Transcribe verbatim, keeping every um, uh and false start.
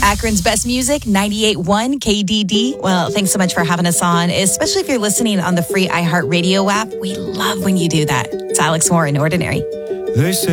Akron's best music, ninety-eight point one K D D. Well, thanks so much for having us on, especially if you're listening on the free iHeartRadio app. We love when you do that. It's Alex Warren, Ordinary. They say